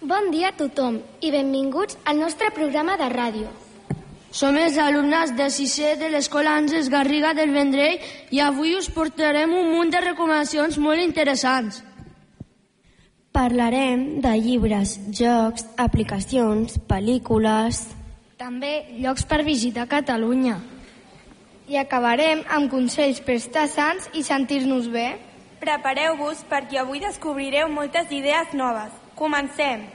Bon dia a tothom i benvinguts al nostre programa de ràdio. Som els alumnes de 6è de l'Escola Àngels Garriga del Vendrell i avui us portarem un munt de recomanacions molt interessants. Parlarem de llibres, jocs, aplicacions, pel·lícules... També llocs per visitar Catalunya. I acabarem amb consells per estar sans i sentir-nos bé. Prepareu-vos perquè avui descobrireu moltes idees noves. Comencem!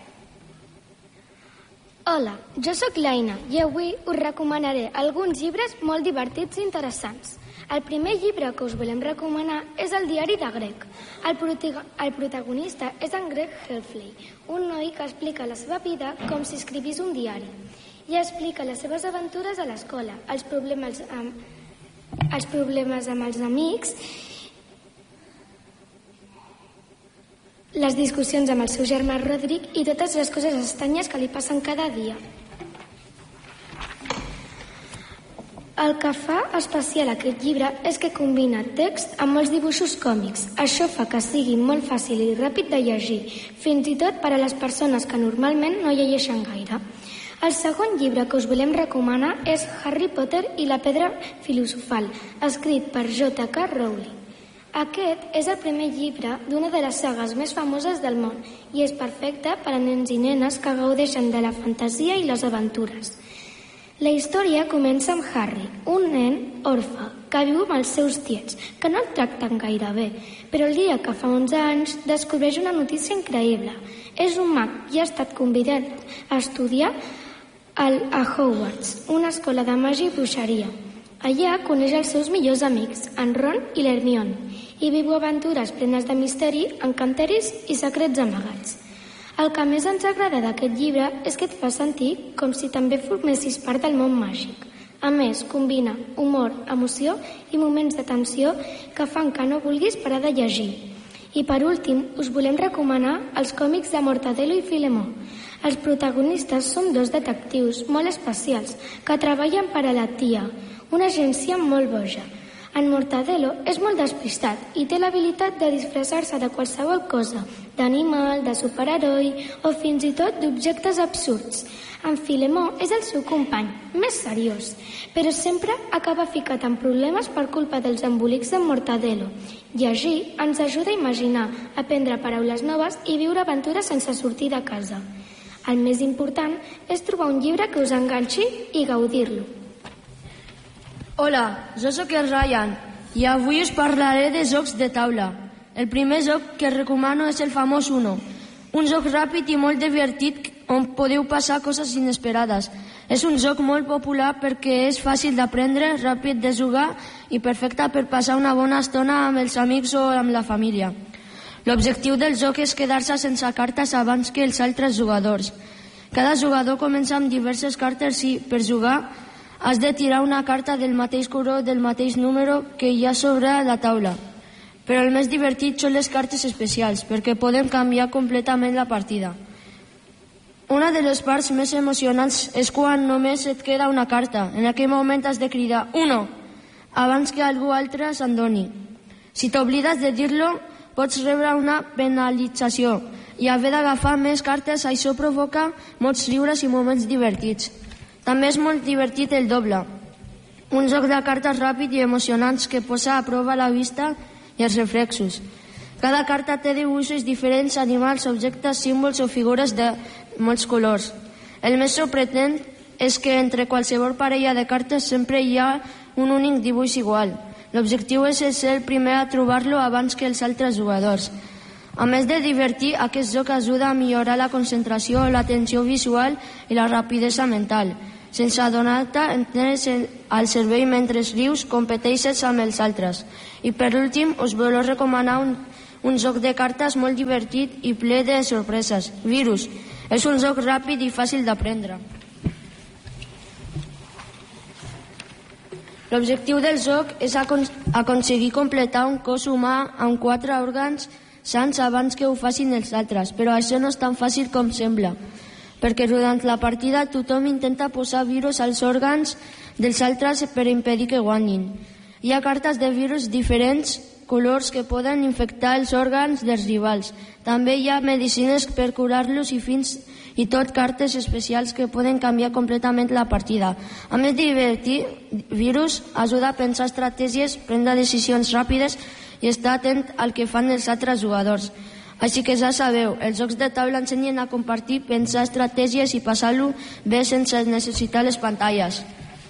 Hola, jo sóc l'Aina i avui us recomanaré alguns llibres molt divertits i interessants. El primer llibre que us volem recomanar és el diari de Greg. El protagonista és en Greg Heffley, un noi que explica la seva vida com si escrivís un diari i explica les seves aventures a l'escola, els problemes amb els amics, les discussions amb el seu germà Rodric i totes les coses estranyes que li passen cada dia. El que fa especial aquest llibre és que combina text amb molts dibuixos còmics. Això fa que sigui molt fàcil i ràpid de llegir, fins i tot per a les persones que normalment no llegeixen gaire. El segon llibre que us volem recomanar és Harry Potter i la pedra filosofal, escrit per J.K. Rowling. Aquest és el primer llibre d'una de les sagues més famoses del món i és perfecte per a nens i nenes que gaudeixen de la fantasia i les aventures. La història comença amb Harry, un nen orfe que viu amb els seus tiets, que no el tracten gaire bé, però el dia que fa 11 anys descobreix una notícia increïble. És un mag i ha estat convidat a estudiar a Hogwarts, una escola de màgia i bruixeria. Allà coneix els seus millors amics, en Ron i l'Hermione, i viu aventures plenes de misteri, encanteris i secrets amagats. El que més ens agrada d'aquest llibre és que et fa sentir com si també formessis part del món màgic. A més, combina humor, emoció i moments de tensió que fan que no vulguis parar de llegir. I per últim, us volem recomanar els còmics de Mortadelo i Filemó. Els protagonistes són dos detectius molt especials que treballen per a la tia, una agència molt boja. En Mortadelo és molt despistat i té l'habilitat de disfressar-se de qualsevol cosa, d'animal, de superheroi o fins i tot d'objectes absurds. En Filemó és el seu company, més seriós, però sempre acaba ficat en problemes per culpa dels embolics de Mortadelo. Llegir ens ajuda a imaginar, aprendre paraules noves i viure aventures sense sortir de casa. El més important és trobar un llibre que us enganxi i gaudir-lo. Hola, jo sóc el Ryan i avui us parlaré de jocs de taula. El primer joc que recomano és el famós Uno, un joc ràpid i molt divertit on podeu passar coses inesperades. És un joc molt popular perquè és fàcil d'aprendre, ràpid de jugar i perfecte per passar una bona estona amb els amics o amb la família. L'objectiu del joc és quedar-se sense cartes abans que els altres jugadors. Cada jugador comença amb diverses cartes i, per jugar, has de tirar una carta del mateix color del mateix número que hi ha sobre la taula. Però el més divertit són les cartes especials, perquè poden canviar completament la partida. Una de les parts més emocionants és quan només et queda una carta. En aquell moment has de cridar «Uno!» abans que algú altre se'n doni. Si t'oblides de dir-lo, pots rebre una penalització i haver d'agafar més cartes, això provoca molts riures i moments divertits. També és molt divertit el doble, un joc de cartes ràpid i emocionants que posa a prova la vista i els reflexos. Cada carta té dibuixos diferents, animals, objectes, símbols o figures de molts colors. El més sorprenent és que entre qualsevol parella de cartes sempre hi ha un únic dibuix igual. L'objectiu és ser el primer a trobar-lo abans que els altres jugadors. A més de divertir, aquest joc ajuda a millorar la concentració, l'atenció visual i la rapidesa mental. Sense adonar-te, tens al cervell mentre rius, competeixes amb els altres. I per últim, us volem recomanar un joc de cartes molt divertit i ple de sorpreses. Virus. És un joc ràpid i fàcil d'aprendre. L'objectiu del joc és aconseguir completar un cos humà amb 4 òrgans sans abans que ho facin els altres, però això no és tan fàcil com sembla, perquè durant la partida tothom intenta posar virus als òrgans dels altres per impedir que guanyin. Hi ha cartes de virus diferents colors que poden infectar els òrgans dels rivals. També hi ha medicines per curar-los i fins i tot cartes especials que poden canviar completament la partida. A més de divertir, Virus ajuda a pensar estratègies, prendre decisions ràpides i estar atent al que fan els altres jugadors. Així que ja sabeu, els jocs de taula ensenyen a compartir, pensar estratègies i passar-lo bé sense necessitar les pantalles.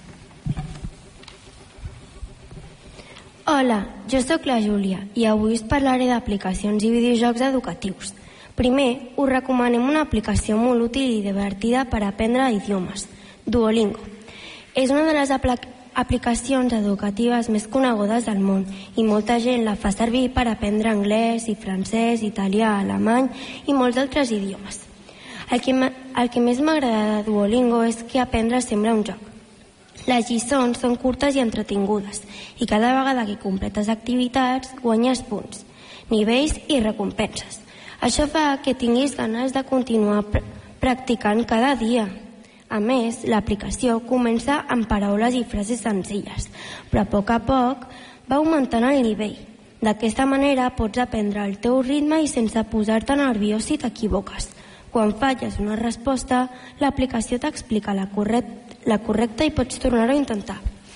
Hola, jo sóc la Júlia i avui us parlaré d'aplicacions i videojocs educatius. Primer, us recomanem una aplicació molt útil i divertida per aprendre idiomes, Duolingo. És una de les aplicacions educatives més conegudes del món i molta gent la fa servir per aprendre anglès i francès, italià, alemany i molts altres idiomes. El que més m'agrada de Duolingo és que aprendre sembla un joc. Les lliçons són curtes i entretingudes i cada vegada que completes activitats guanyes punts, nivells i recompenses. Això fa que tinguis ganes de continuar practicant cada dia. A més, l'aplicació comença amb paraules i frases senzilles, però a poc va augmentant el nivell. D'aquesta manera pots aprendre al teu ritme i sense posar-te nerviós si t'equivoques. Quan falles una resposta, l'aplicació t'explica la correcta i pots tornar-ho a intentar.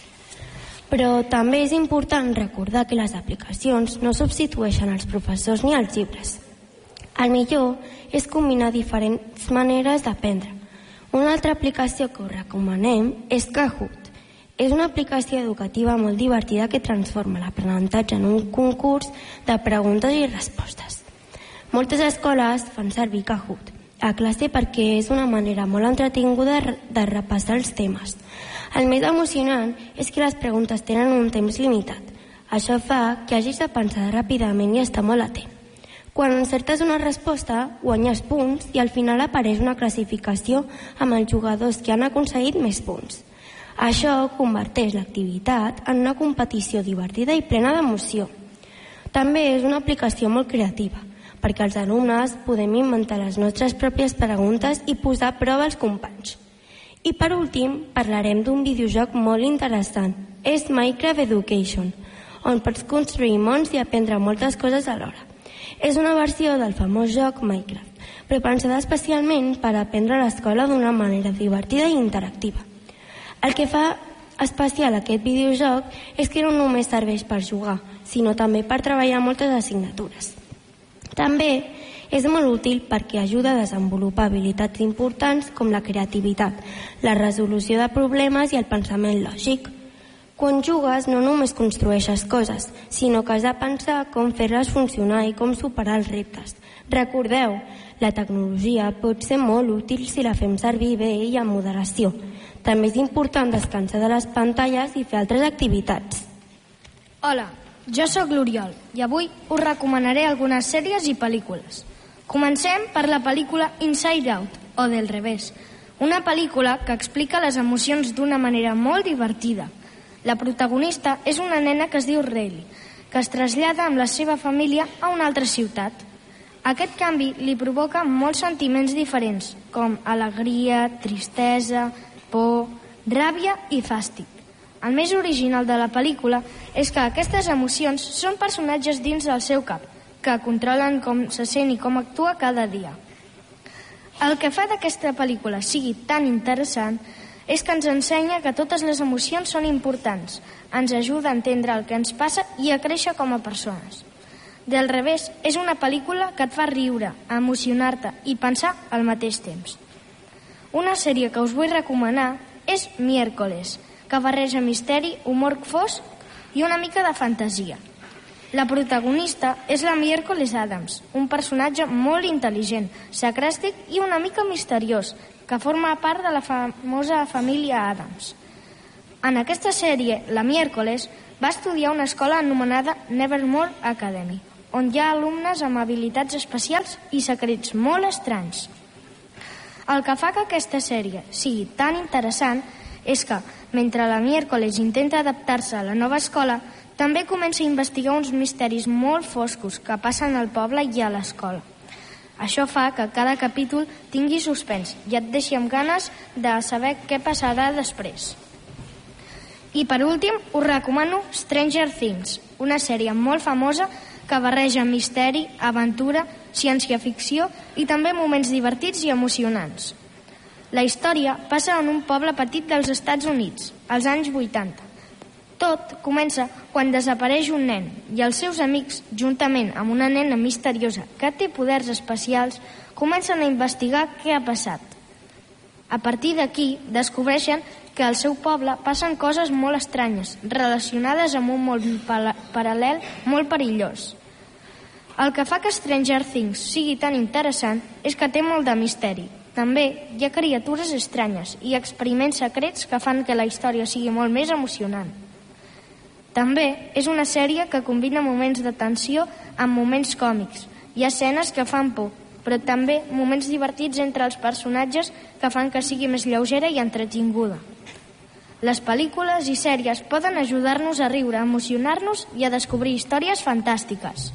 Però també és important recordar que les aplicacions no substitueixen els professors ni els llibres. El millor és combinar diferents maneres d'aprendre. Una altra aplicació que us recomanem és Kahoot. És una aplicació educativa molt divertida que transforma l'aprenentatge en un concurs de preguntes i respostes. Moltes escoles fan servir Kahoot a classe perquè és una manera molt entretinguda de repassar els temes. El més emocionant és que les preguntes tenen un temps limitat. Això fa que hagis de pensar ràpidament i estar molt atent. Quan encertes una resposta, guanyes punts i al final apareix una classificació amb els jugadors que han aconseguit més punts. Això converteix l'activitat en una competició divertida i plena d'emoció. També és una aplicació molt creativa, perquè els alumnes podem inventar les nostres pròpies preguntes i posar a prova els companys. I per últim, parlarem d'un videojoc molt interessant. És Minecraft Education, on pots construir mons i aprendre moltes coses alhora. És una versió del famós joc Minecraft, però pensada especialment per aprendre a l'escola d'una manera divertida i interactiva. El que fa especial aquest videojoc és que no només serveix per jugar, sinó també per treballar moltes assignatures. També és molt útil perquè ajuda a desenvolupar habilitats importants com la creativitat, la resolució de problemes i el pensament lògic. Quan jugues no només construeixes coses, sinó que has de pensar com fer-les funcionar i com superar els reptes. Recordeu, la tecnologia pot ser molt útil si la fem servir bé i amb moderació. També és important descansar de les pantalles i fer altres activitats. Hola, jo sóc l'Oriol i avui us recomanaré algunes sèries i pel·lícules. Comencem per la pel·lícula Inside Out, o Del revés, una pel·lícula que explica les emocions d'una manera molt divertida. La protagonista és una nena que es diu Riley, que es trasllada amb la seva família a una altra ciutat. Aquest canvi li provoca molts sentiments diferents, com alegria, tristesa, por, ràbia i fàstic. El més original de la pel·lícula és que aquestes emocions són personatges dins del seu cap, que controlen com se sent i com actua cada dia. El que fa d'aquesta pel·lícula sigui tan interessant és que ens ensenya que totes les emocions són importants, ens ajuda a entendre el que ens passa i a créixer com a persones. Del revés, és una pel·lícula que et fa riure, emocionar-te i pensar al mateix temps. Una sèrie que us vull recomanar és Miércoles, que barreja misteri, humor fosc i una mica de fantasia. La protagonista és la Miércoles Addams, un personatge molt intel·ligent, sacràstic i una mica misteriós, que forma part de la famosa família Addams. En aquesta sèrie, la Miércoles va estudiar a una escola anomenada Nevermore Academy, on hi ha alumnes amb habilitats especials i secrets molt estranys. El que fa que aquesta sèrie sigui tan interessant és que, mentre la Miércoles intenta adaptar-se a la nova escola, també comença a investigar uns misteris molt foscos que passen al poble i a l'escola. Això fa que cada capítol tingui suspens i et deixi amb ganes de saber què passarà després. I per últim, us recomano Stranger Things, una sèrie molt famosa que barreja misteri, aventura, ciència-ficció i també moments divertits i emocionants. La història passa en un poble petit dels Estats Units, als anys 80. Tot comença quan desapareix un nen i els seus amics, juntament amb una nena misteriosa que té poders especials, comencen a investigar què ha passat. A partir d'aquí, descobreixen que al seu poble passen coses molt estranyes, relacionades amb un món paral·lel molt perillós. El que fa que Stranger Things sigui tan interessant és que té molt de misteri. També hi ha criatures estranyes i experiments secrets que fan que la història sigui molt més emocionant. També és una sèrie que combina moments de tensió amb moments còmics. Hi ha escenes que fan por, però també moments divertits entre els personatges que fan que sigui més lleugera i entretinguda. Les pel·lícules i sèries poden ajudar-nos a riure, a emocionar-nos i a descobrir històries fantàstiques.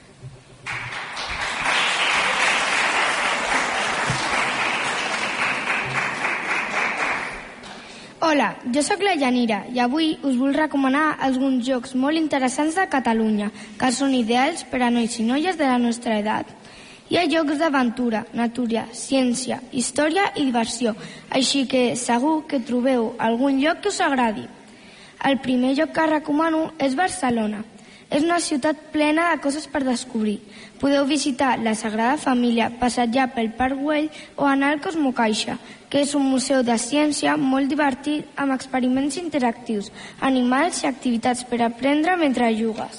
Hola, jo sóc la Yanira i avui us vull recomanar alguns jocs molt interessants de Catalunya que són ideals per a nois i noies de la nostra edat. Hi ha jocs d'aventura, natura, ciència, història i diversió, així que segur que trobeu algun lloc que us agradi. El primer lloc que recomano és Barcelona. És una ciutat plena de coses per descobrir. Podeu visitar la Sagrada Família, passejar pel Parc Güell o anar al Cosmocaixa, que és un museu de ciència molt divertit amb experiments interactius, animals i activitats per aprendre mentre jugues.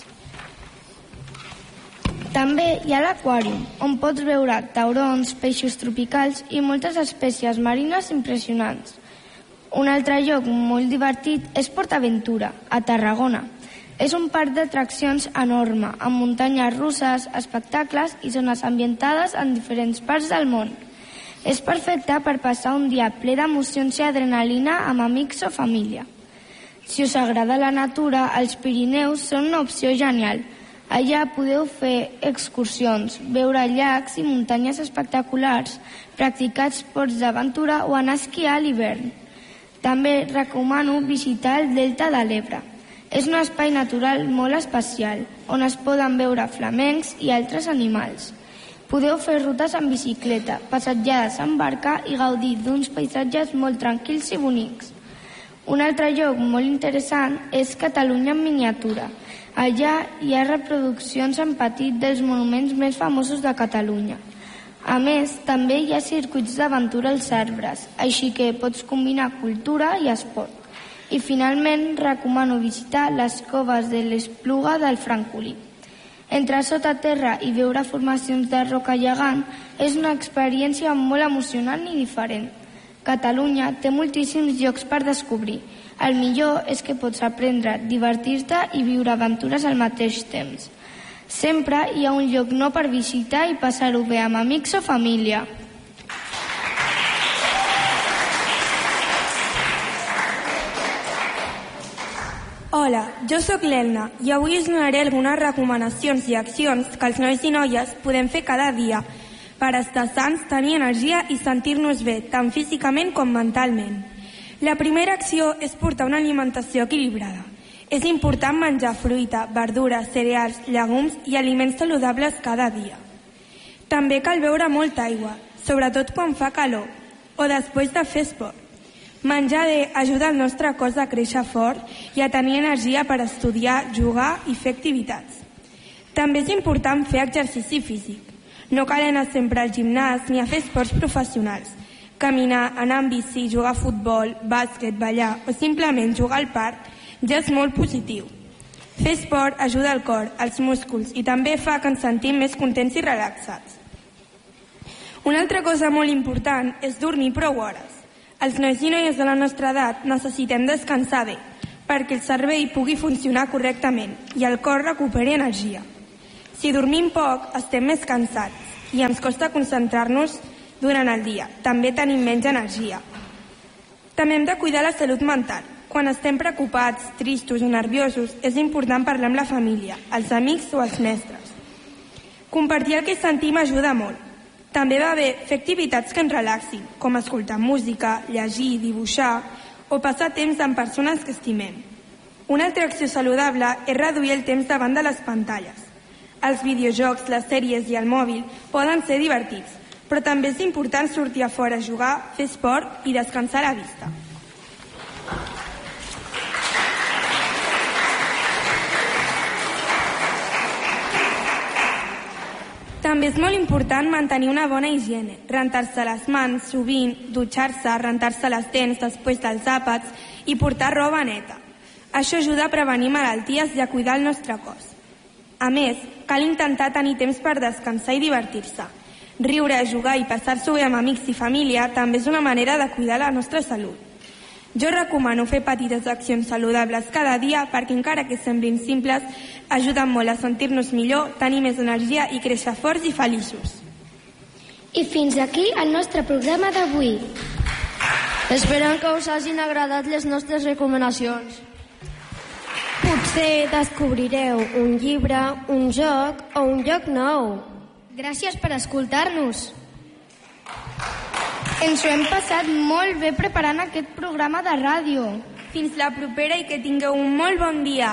També hi ha l'Aquàrium, on pots veure taurons, peixos tropicals i moltes espècies marines impressionants. Un altre lloc molt divertit és PortAventura, a Tarragona. És un parc d'atraccions enorme, amb muntanyes russes, espectacles i zones ambientades en diferents parts del món. És perfecte per passar un dia ple d'emocions i adrenalina amb amics o família. Si us agrada la natura, els Pirineus són una opció genial. Allà podeu fer excursions, veure llacs i muntanyes espectaculars, practicar esports d'aventura o anar a esquiar a l'hivern. També recomano visitar el Delta de l'Ebre. És un espai natural molt especial, on es poden veure flamencs i altres animals. Podeu fer rutes en bicicleta, passejades en barca i gaudir d'uns paisatges molt tranquils i bonics. Un altre lloc molt interessant és Catalunya en miniatura. Allà hi ha reproduccions en petit dels monuments més famosos de Catalunya. A més, també hi ha circuits d'aventura als arbres, així que pots combinar cultura i esport. I finalment recomano visitar les coves de l'Espluga del Francolí. Entrar sota terra i veure formacions de roca gegant és una experiència molt emocionant i diferent. Catalunya té moltíssims llocs per descobrir. El millor és que pots aprendre, divertir-te i viure aventures al mateix temps. Sempre hi ha un lloc nou per visitar i passar-ho bé amb amics o família. Hola, jo sóc l'Elna i avui us donaré algunes recomanacions i accions que els nois i noies podem fer cada dia per estar sans, tenir energia i sentir-nos bé, tant físicament com mentalment. La primera acció és portar una alimentació equilibrada. És important menjar fruita, verdures, cereals, llegums i aliments saludables cada dia. També cal beure molta aigua, sobretot quan fa calor o després de fer esport. Menjar bé ajuda el nostre cos a créixer fort i a tenir energia per estudiar, jugar i fer activitats. També és important fer exercici físic. No cal anar sempre al gimnàs ni a fer esports professionals. Caminar, anar amb bici, jugar a futbol, bàsquet, ballar o simplement jugar al parc ja és molt positiu. Fer esport ajuda el cor, els músculs i també fa que ens sentim més contents i relaxats. Una altra cosa molt important és dormir prou hores. Els nois i noies de la nostra edat necessitem descansar bé perquè el cervell pugui funcionar correctament i el cor recuperi energia. Si dormim poc, estem més cansats i ens costa concentrar-nos durant el dia. També tenim menys energia. També hem de cuidar la salut mental. Quan estem preocupats, tristos o nerviosos, és important parlar amb la família, els amics o els mestres. Compartir el que sentim ajuda molt. També va bé fer activitats que ens relaxin, com escoltar música, llegir, dibuixar o passar temps amb persones que estimem. Una altra acció saludable és reduir el temps davant de les pantalles. Els videojocs, les sèries i el mòbil poden ser divertits, però també és important sortir a fora a jugar, fer esport i descansar la vista. També és molt important mantenir una bona higiene, rentar-se les mans sovint, dutxar-se, rentar-se les dents després dels àpats i portar roba neta. Això ajuda a prevenir malalties i a cuidar el nostre cos. A més, cal intentar tenir temps per descansar i divertir-se. Riure, jugar i passar-s'ho bé amb amics i família també és una manera de cuidar la nostra salut. Jo recomano fer petites accions saludables cada dia perquè, encara que semblin simples, ajuden molt a sentir-nos millor, tenir més energia i créixer forts i feliços. I fins aquí el nostre programa d'avui. Esperem que us hagin agradat les nostres recomanacions. Potser descobrireu un llibre, un joc o un lloc nou. Gràcies per escoltar-nos. Ens ho hem passat molt bé preparant aquest programa de ràdio. Fins la propera i que tingueu un molt bon dia.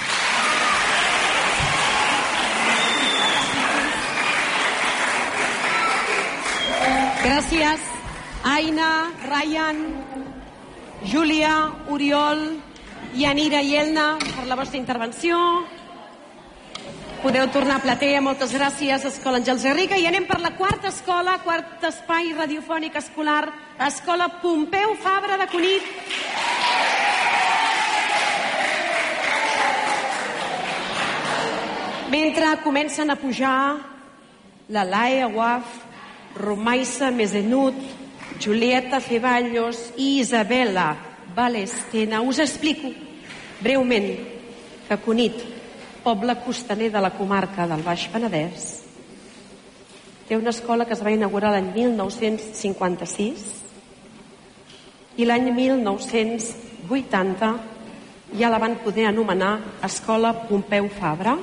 Gràcies, Aina, Ryan, Júlia, Oriol, Yanira i Elna, per la vostra intervenció. Podeu tornar a platea. Moltes gràcies, Escola Àngels Garriga. I anem per la quarta escola, quart espai radiofònic escolar, Escola Pompeu Fabra de Cunit. Mentre comencen a pujar la Laia Guaf, Romaisa Mesenut, Julieta Ceballos i Isabela Valestena, us explico breument que Cunit, poble costaner de la comarca del Baix Penedès, té una escola que es va inaugurar l'any 1956 i l'any 1980 ja la van poder anomenar Escola Pompeu Fabra.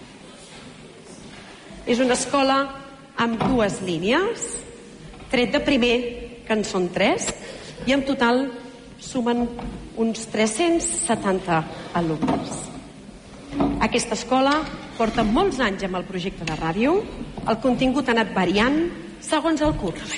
És una escola amb dues línies, tret de primer, que en són 3, i en total sumen uns 370 alumnes. Aquesta escola porta molts anys amb el projecte de ràdio. El contingut ha anat variant segons el curs.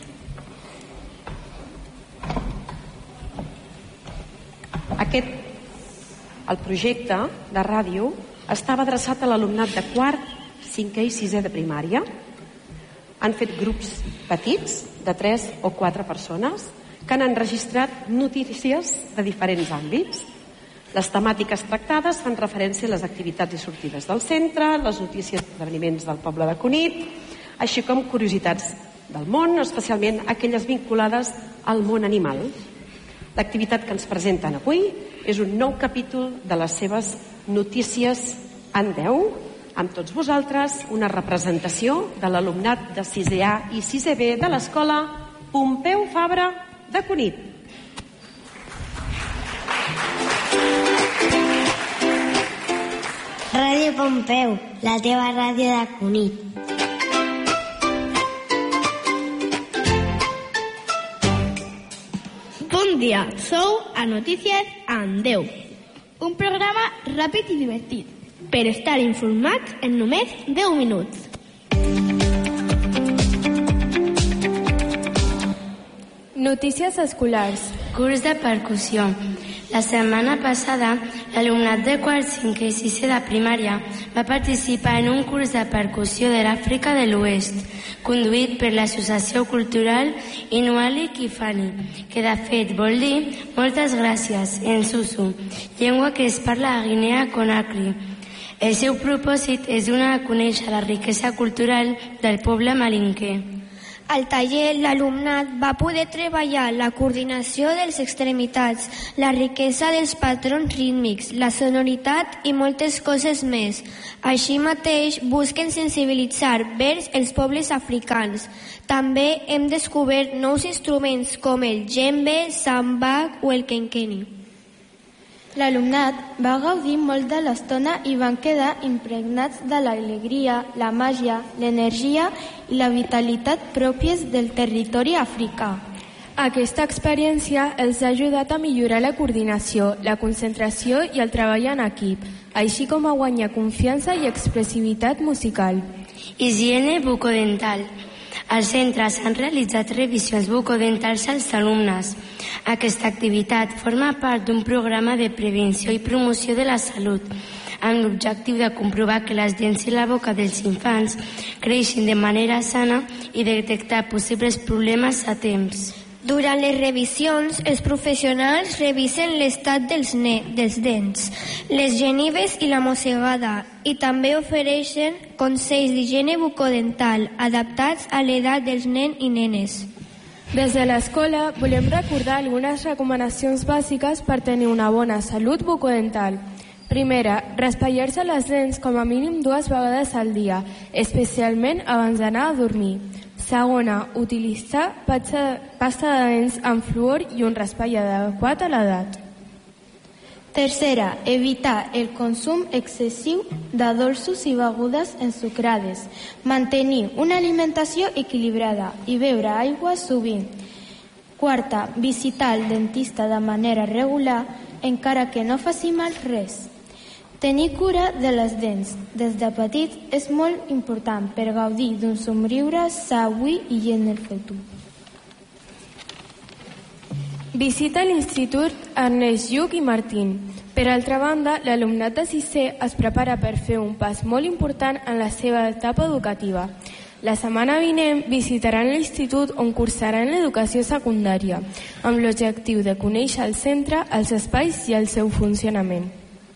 El projecte de ràdio estava adreçat a l'alumnat de quart, cinquè i sisè de primària. Han fet grups petits de 3 o 4 persones que han enregistrat notícies de diferents àmbits. Les temàtiques tractades fan referència a les activitats i sortides del centre, les notícies d'esdeveniments del poble de Cunit, així com curiositats del món, especialment aquelles vinculades al món animal. L'activitat que ens presenten avui és un nou capítol de les seves notícies en 10, amb tots vosaltres una representació de l'alumnat de 6è A i 6è B de l'escola Pompeu Fabra de Cunit. Ràdio Pompeu, la teva ràdio de Cunit. Bon dia, sou a Notícies en 10, un programa ràpid i divertit per estar informats en només 10 minuts. Notícies escolars. Curs de percussió. La setmana passada, l'alumnat de quart, cinquè i sisè de primària va participar en un curs de percussió de l'Àfrica de l'Oest, conduït per l'Associació Cultural Inuali Kifani, que de fet vol dir moltes gràcies en Susu, llengua que es parla a Guinea-Conakry. El seu propòsit és donar a conèixer la riquesa cultural del poble malinquer. Al taller, l'alumnat va poder treballar la coordinació de les extremitats, la riquesa dels patrons rítmics, la sonoritat i moltes coses més. Així mateix, busquen sensibilitzar vers els pobles africans. També hem descobert nous instruments com el djembe, sambak o el kenkeni. L'alumnat va gaudir molt de l'estona i van quedar impregnats de l'alegria, la màgia, l'energia i la vitalitat pròpies del territori africà. Aquesta experiència els ha ajudat a millorar la coordinació, la concentració i el treball en equip, així com a guanyar confiança i expressivitat musical. Higiene bucodental. Als centres han realitzat revisions bucodentals als alumnes. Aquesta activitat forma part d'un programa de prevenció i promoció de la salut, amb l'objectiu de comprovar que les dents i la boca dels infants creixin de manera sana i detectar possibles problemes a temps. Durant les revisions, els professionals revisen l'estat dels dents, les genives i la mossegada, i també ofereixen consells d'higiene bucodental adaptats a l'edat dels nens i nenes. Des de l'escola volem recordar algunes recomanacions bàsiques per tenir una bona salut bucodental. Primera, raspallar-se les dents com a mínim 2 vegades al dia, especialment abans d'anar a dormir. Segona, utilitzar pasta de dents amb fluor i un raspall adequat a l'edat. Tercera, evitar el consum excessiu de dolços i begudes ensucrades. Mantenir una alimentació equilibrada i beure aigua sovint. Quarta, visitar el dentista de manera regular, encara que no faci mal res. Tenir cura de les dents des de petit és molt important per gaudir d'un somriure sa avui i en el futur. Visita l'Institut Ernest Lluch i Martín. Per altra banda, l'alumnat de 6è es prepara per fer un pas molt important en la seva etapa educativa. La setmana vinent visitaran l'institut on cursaran l'educació secundària, amb l'objectiu de conèixer el centre, els espais i el seu funcionament.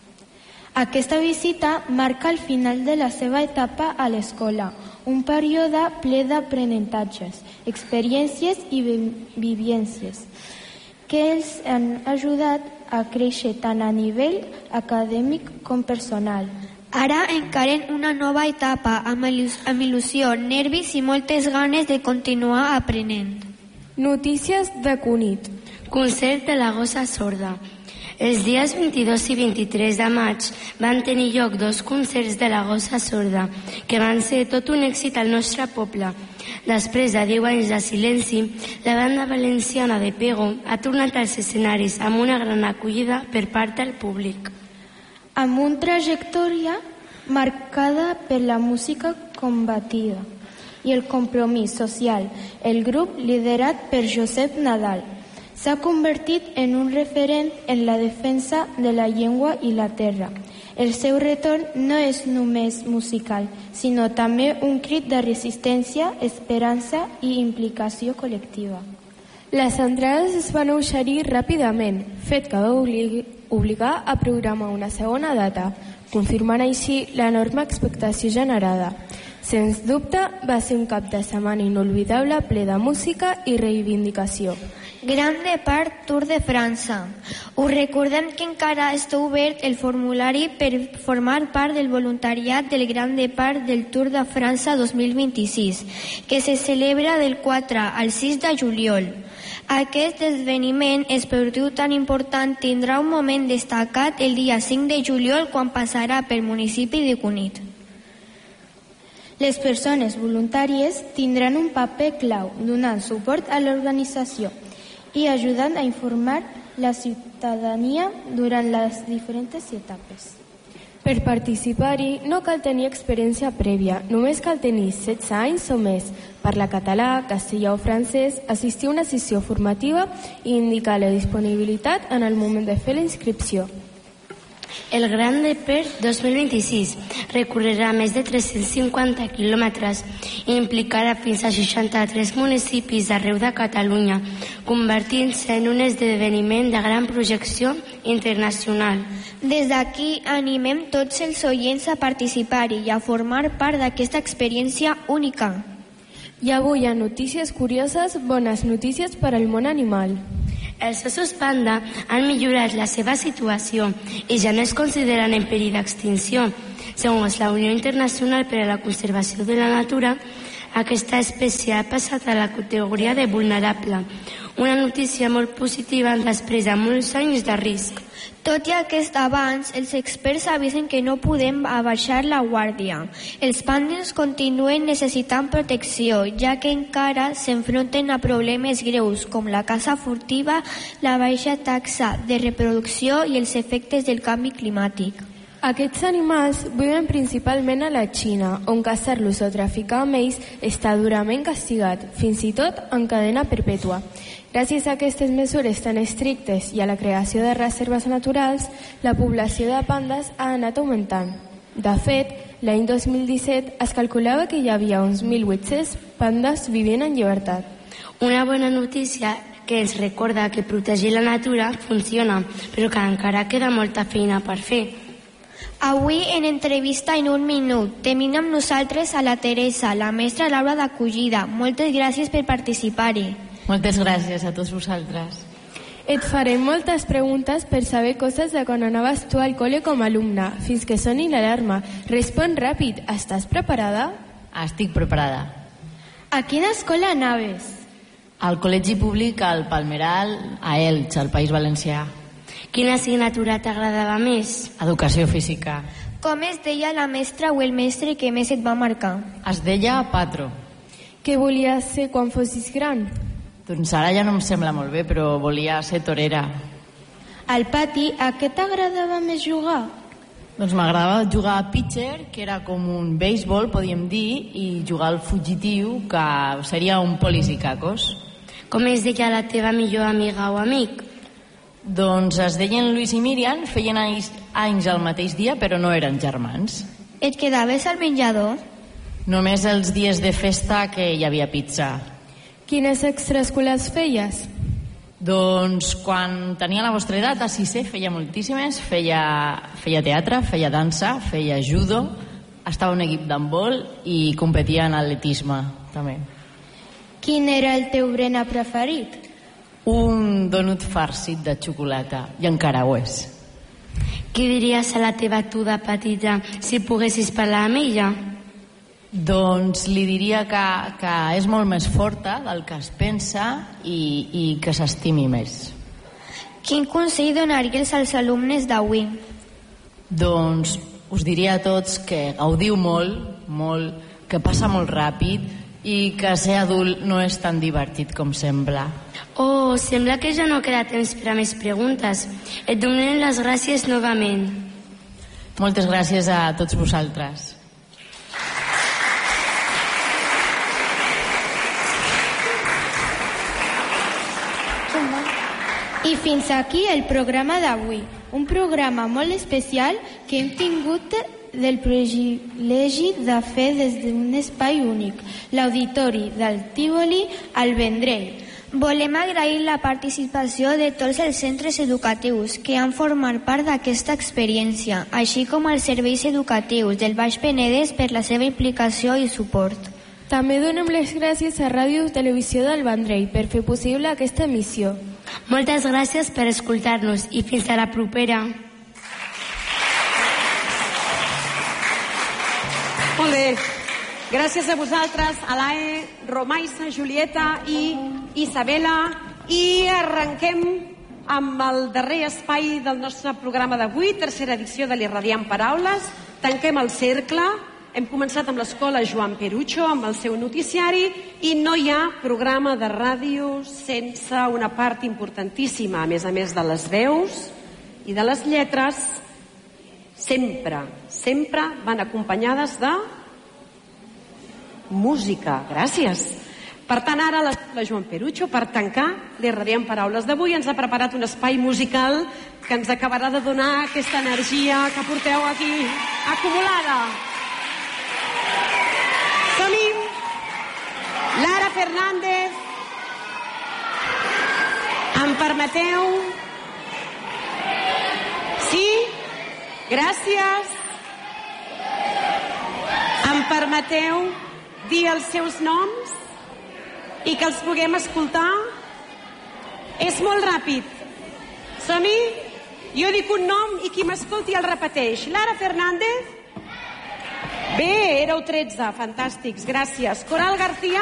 Aquesta visita marca el final de la seva etapa a l'escola, un període ple d'aprenentatges, experiències i vivències que els han ajudat a créixer tant a nivell acadèmic com personal. Ara encaren una nova etapa amb il·lusió, nervis i moltes ganes de continuar aprenent. Notícies de Cunit. Concert de la gossa sorda. Els dies 22 i 23 de maig van tenir lloc 2 concerts de la gossa sorda, que van ser tot un èxit al nostre poble. Després de 10 anys de silenci, la banda valenciana de Pego ha tornat als escenaris amb una gran acollida per part del públic. Amb una trajectòria marcada per la música combativa i el compromís social, el grup, liderat per Josep Nadal, s'ha convertit en un referent en la defensa de la llengua i la terra. El seu retorn no és només musical, sinó també un crit de resistència, esperança i implicació col·lectiva. Les entrades es van oferir ràpidament, fet que va obligar a programar una segona data, confirmant així l'enorme expectació generada. Sens dubte, va ser un cap de setmana inolvidable ple de música i reivindicació. Gran Depart Tour de França. Us recordem que encara està obert el formulari per formar part del voluntariat del Gran Depart del Tour de França 2026, que se celebra del 4 al 6 de juliol. Aquest esdeveniment esportiu tan important tindrà un moment destacat el dia 5 de juliol quan passarà pel municipi de Cunit. Les persones voluntàries tindran un paper clau donant suport a l'organització i ajudant a informar la ciutadania durant les diferents etapes. Per participar-hi no cal tenir experiència prèvia, només cal tenir 16 anys o més, parlar català, castellà o francès, assistir a una sessió formativa i indicar la disponibilitat en el moment de fer la inscripció. El Gran Depart 2026 recorrerà més de 350 quilòmetres i implicarà fins a 63 municipis d'arreu de Catalunya, convertint-se en un esdeveniment de gran projecció internacional. Des d'aquí animem tots els oients a participar-hi i a formar part d'aquesta experiència única. I avui a Notícies Curioses, bones notícies per al món animal. Els ossos panda han millorat la seva situació i ja no es consideren en perill d'extinció. Segons la Unió Internacional per a la Conservació de la Natura, Aquesta espècie ha passat a la categoria de vulnerable. Una notícia molt positiva després de molts anys de risc. Tot i aquest avanç, els experts avisen que no podem abaixar la guàrdia. Els pandes continuen necessitant protecció, ja que encara s'enfronten a problemes greus com la caça furtiva, la baixa taxa de reproducció i els efectes del canvi climàtic. Aquests animals viuen principalment a la Xina, on caçar-los o traficar amb ells està durament castigat, fins i tot en cadena perpètua. Gràcies a aquestes mesures tan estrictes i a la creació de reserves naturals, la població de pandes ha anat augmentant. De fet, l'any 2017 es calculava que hi havia uns 1.800 pandes vivint en llibertat. Una bona notícia que ens recorda que protegir la natura funciona, però que encara queda molta feina per fer. Avui, en entrevista en un minut, tenim amb nosaltres a la Teresa, la mestra Laura d'acollida. Moltes gràcies per participar-hi. Moltes gràcies a tots vosaltres. Et farem moltes preguntes per saber coses de quan anaves tu al col·le com a alumna, fins que soni l'alarma. Respon ràpid, estàs preparada? Estic preparada. A quina escola anaves? Al col·legi públic al Palmeral, a Elx, al País Valencià. Quina assignatura t'agradava més? Educació física. Com es deia la mestra o el mestre que més et va marcar? Es deia Patro. Què volies ser quan fossis gran? Doncs ara ja no em sembla molt bé, però volia ser torera. Al pati, a què t'agradava més jugar? Doncs m'agradava jugar a pitcher, que era com un béisbol, podríem dir, i jugar al fugitiu, que seria un polis i cacos. Com es deia la teva millor amiga o amic? Doncs es deien Lluís i Míriam, feien anys el mateix dia, però no eren germans. Et quedaves al menjador? Només els dies de festa que hi havia pizza. Quines extraescolars feies? Doncs quan tenia la vostra edat, a sisè, feia moltíssimes. Feia teatre, feia dansa, feia judo, estava en un equip d'handbol i competia en atletisme, també. Quin era el teu berenar preferit? Un donut farcit de xocolata, i encara ho és. Què diries a la teva tu de petita si poguessis parlar amb ella? Doncs li diria que és molt més forta del que es pensa i que s'estimi més. Quin consell donaries als alumnes d'avui? Doncs us diria a tots que gaudiu molt, que passa molt ràpid i que ser adult no és tan divertit com sembla. Oh, sembla que ja no queda temps per a més preguntes. Et donem les gràcies novament. Moltes gràcies a tots vosaltres. I fins aquí el programa d'avui. Un programa molt especial que hem tingut del privilegi de fer des d'un espai únic, l'auditori del Tívoli al Vendrell. Volem agrair la participació de tots els centres educatius que han format part d'aquesta experiència, així com els serveis educatius del Baix Penedès per la seva implicació i suport. També donem les gràcies a Ràdio Televisió del Vendrell per fer possible aquesta emissió. Moltes gràcies per escoltar-nos i fins a la propera. Molt bé. Gràcies a vosaltres, Alae, Romaisa, Julieta i Isabela. I arrenquem amb el darrer espai del nostre programa d'avui, tercera edició de l'Irradiant Paraules. Tanquem el cercle. Hem començat amb l'escola Joan Perucho, amb el seu noticiari, i no hi ha programa de ràdio sense una part importantíssima, a més de les veus i de les lletres, sempre van acompanyades de música. Gràcies. Per tant, ara la Joan Perucho, per tancar l'Irradiant Paraules d'avui, ens ha preparat un espai musical que ens acabarà de donar aquesta energia que porteu aquí acumulada. Som-hi! Lara Fernández. Em permeteu? Sí? Gràcies. Em permeteu dir els seus noms i que els puguem escoltar? És molt ràpid. Som-hi? Jo dic un nom i qui m'escolti el repeteix. Lara Fernández. Bé, éreu 13, fantàstics, gràcies. Coral García?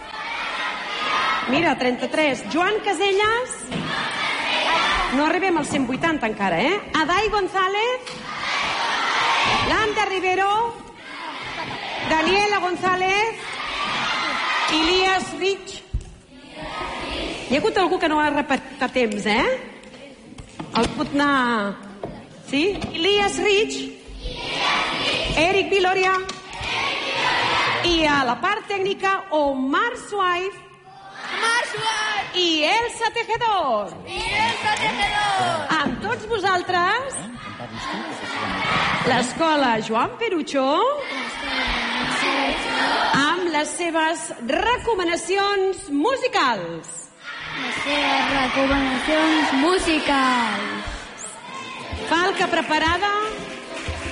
Mira, 33. Joan Casellas? No arribem als 180 encara, eh? Adai González? Landa Rivero? Daniela González? Elias Rich? Hi ha hagut algú que no ha repetit a temps, El pot anar... Sí? Elias Rich? Eric Viloria? I a la part tècnica, Omar Suaif? I Elsa Tejedor? Amb tots vosaltres, l'escola Joan Perucho, amb les seves recomanacions musicals. Falca preparada?